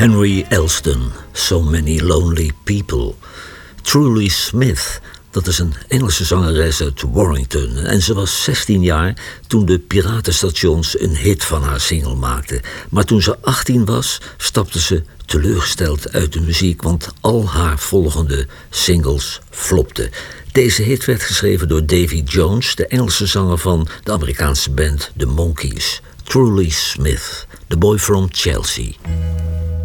Henry Elston, So Many Lonely People. Truly Smith, dat is een Engelse zangeres uit Warrington. En ze was 16 jaar toen de piratenstations een hit van haar single maakten. Maar toen ze 18 was, stapte ze teleurgesteld uit de muziek, want al haar volgende singles flopten. Deze hit werd geschreven door Davy Jones, de Engelse zanger van de Amerikaanse band The Monkees. Truly Smith, The Boy from Chelsea.